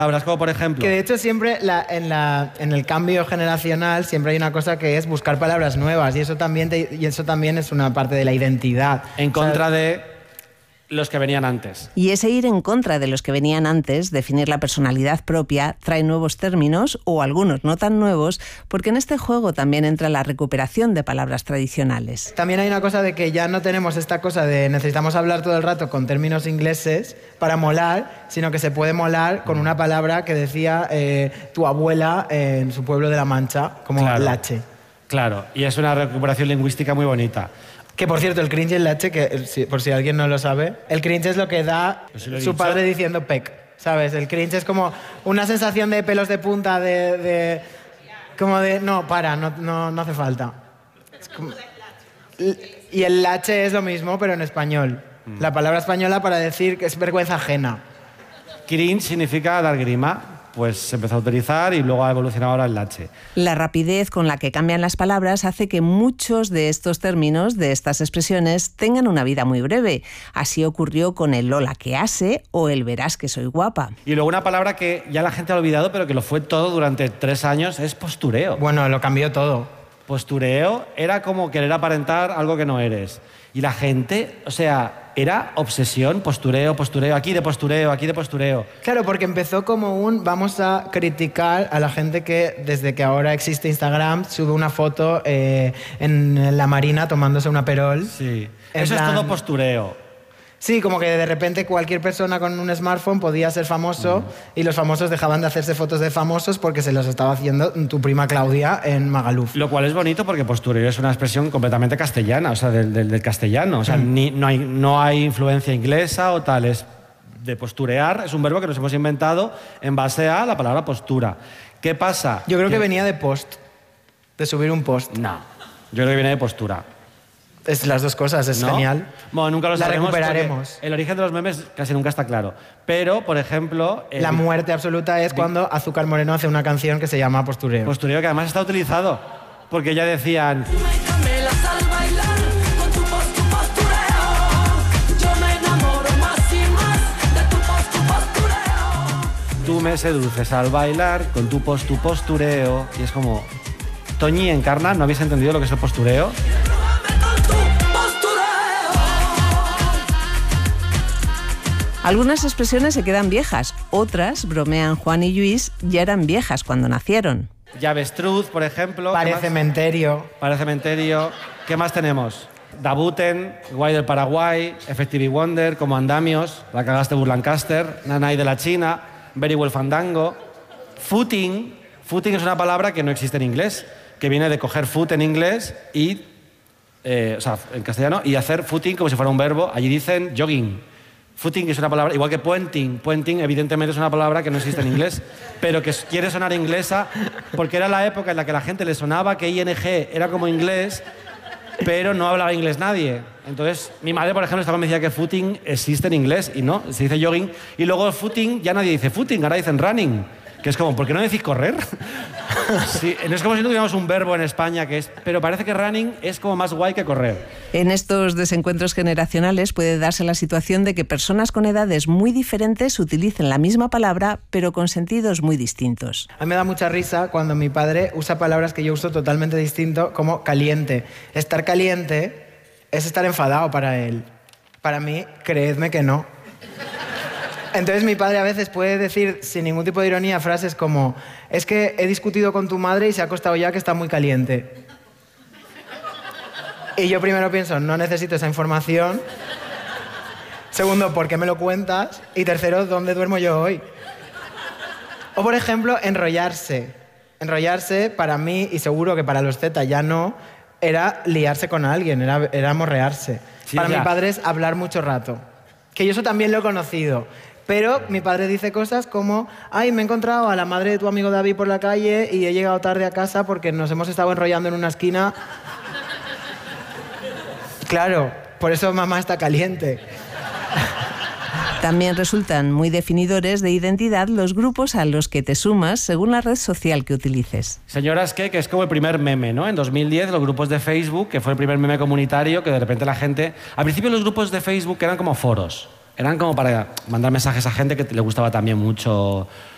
Palabras como, por ejemplo... Que de hecho siempre en el cambio generacional siempre hay una cosa que es buscar palabras nuevas y eso también es una parte de la identidad. En contra de los que venían antes. Y ese ir en contra de los que venían antes, definir la personalidad propia, trae nuevos términos, o algunos no tan nuevos, porque en este juego también entra la recuperación de palabras tradicionales. También hay una cosa de que ya no tenemos esta cosa de necesitamos hablar todo el rato con términos ingleses para molar, sino que se puede molar con una palabra que decía tu abuela en su pueblo de La Mancha, como lache. Claro, y es una recuperación lingüística muy bonita. Que, por cierto, el cringe y el lache, que por si alguien no lo sabe, el cringe es lo que da su padre diciendo pec, ¿sabes? El cringe es como una sensación de pelos de punta, como de, no, para, no hace falta. Y el lache es lo mismo, pero en español. La palabra española para decir que es vergüenza ajena. Cringe significa dar grima. Pues se empezó a utilizar y luego ha evolucionado ahora el lache. La rapidez con la que cambian las palabras hace que muchos de estos términos, de estas expresiones, tengan una vida muy breve. Así ocurrió con el Lola que hace o el verás que soy guapa. Y luego una palabra que ya la gente ha olvidado, pero que lo fue todo durante 3 años, es postureo. Bueno, lo cambió todo. Postureo era como querer aparentar algo que no eres. Y la gente, o sea, era obsesión, postureo, aquí de postureo, aquí de postureo. Claro, porque empezó como vamos a criticar a la gente que desde que ahora existe Instagram sube una foto en la marina tomándose una Perol. Sí, eso es todo postureo. Sí, como que de repente cualquier persona con un smartphone podía ser famoso y los famosos dejaban de hacerse fotos de famosos porque se los estaba haciendo tu prima Claudia en Magaluf. Lo cual es bonito porque postureo es una expresión completamente castellana, o sea, del castellano. O sea, no hay influencia inglesa o tal. Es de posturear, es un verbo que nos hemos inventado en base a la palabra postura. ¿Qué pasa? Yo creo que venía de post, de subir un post. No, yo creo que viene de postura. Es las dos cosas, es genial. Bueno, nunca lo sabremos. La recuperaremos. El origen de los memes casi nunca está claro. Pero, por ejemplo... La muerte absoluta es cuando Azúcar Moreno hace una canción que se llama Postureo. Postureo, que además está utilizado. Porque ya decían... Tú me seduces al bailar con tu postureo. Y es como... Toñi, Encarna, ¿no habéis entendido lo que es el postureo? Algunas expresiones se quedan viejas, otras, bromean Juan y Luis, ya eran viejas cuando nacieron. Llavestruz, por ejemplo. Parecementerio. Parecementerio. ¿Qué más tenemos? Dabuten, Guay del Paraguay, Effective Wonder, Como Andamios, La cagaste Burlancaster, Nanay de la China, Very Well Fandango. Footing. Footing es una palabra que no existe en inglés, que viene de coger foot en inglés y, o sea, en castellano, y hacer footing como si fuera un verbo. Allí dicen jogging. Footing es una palabra, igual que puenting. Puenting, evidentemente, es una palabra que no existe en inglés, pero que quiere sonar inglesa, porque era la época en la que a la gente le sonaba que ING era como inglés, pero no hablaba inglés nadie. Entonces, mi madre, por ejemplo, me decía que footing existe en inglés, y no, se dice jogging. Y luego footing, ya nadie dice footing, ahora dicen running. Que es como, ¿por qué no decís correr? Sí, no es como si no tuviéramos un verbo en España que es... Pero parece que running es como más guay que correr. En estos desencuentros generacionales puede darse la situación de que personas con edades muy diferentes utilicen la misma palabra, pero con sentidos muy distintos. A mí me da mucha risa cuando mi padre usa palabras que yo uso totalmente distinto, como caliente. Estar caliente es estar enfadado para él. Para mí, creedme que no. Entonces mi padre a veces puede decir, sin ningún tipo de ironía, frases como es que he discutido con tu madre y se ha acostado ya que está muy caliente. Y yo primero pienso, no necesito esa información. Segundo, ¿por qué me lo cuentas? Y tercero, ¿dónde duermo yo hoy? O por ejemplo, enrollarse. Enrollarse para mí, y seguro que para los Z ya no, era liarse con alguien, era morrearse. Sí, para mi padre es hablar mucho rato. Que yo eso también lo he conocido. Pero mi padre dice cosas como, ay, me he encontrado a la madre de tu amigo David por la calle y he llegado tarde a casa porque nos hemos estado enrollando en una esquina. Claro, por eso mamá está caliente. También resultan muy definidores de identidad los grupos a los que te sumas según la red social que utilices. Señoras, que es como el primer meme, ¿no? En 2010 los grupos de Facebook, que fue el primer meme comunitario, que de repente la gente... Al principio los grupos de Facebook eran como foros. Eran como para mandar mensajes a gente que le gustaba también mucho